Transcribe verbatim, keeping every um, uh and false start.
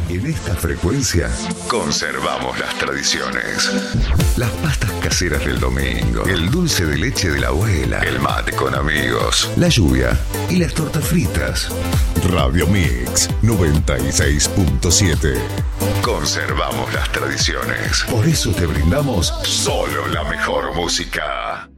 En esta frecuencia conservamos las tradiciones. Las pastas caseras del domingo, el dulce de leche de la abuela, el mate con amigos, la lluvia y las tortas fritas. Radio Mix noventa y seis punto siete. Conservamos las tradiciones. Por eso te brindamos solo la mejor música.